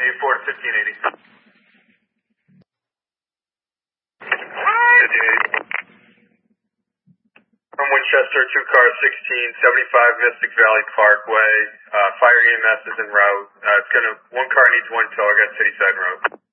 84 to 1580. From Winchester, 2 cars, 16, 75 Mystic Valley Parkway. Fire EMS is en route. 1 car needs 1 tow. I got City Side road.